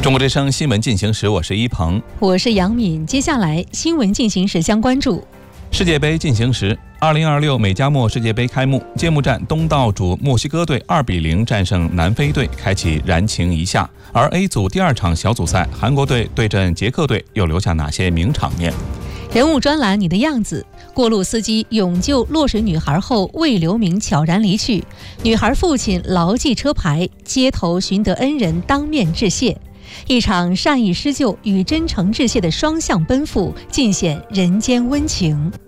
中国之声新闻进行时，我是一鹏， 我是杨敏。接下来新闻进行时将关注世界杯进行时。2026美加墨世界杯开幕，揭幕战东道主墨西哥队2-0战胜南非队，开启燃情一夏。而 A 组第2场小组赛，韩国队对阵捷克队，又留下哪些名场面？ 人物专栏，你的样子。过路司机勇救落水女孩后未留名悄然离去，女孩父亲牢记车牌，街头寻得恩人当面致谢。一场善意施救与真诚致谢的双向奔赴，尽显人间温情。